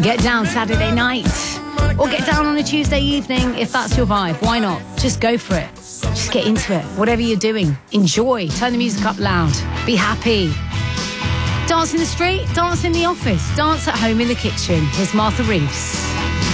Get down Saturday night. Or get down on a Tuesday evening if that's your vibe. Why not? Just go for it. Just get into it. Whatever you're doing, enjoy. Turn the music up loud. Be happy. Dance in the street, dance in the office, dance at home in the kitchen. Here's Martha Reeves.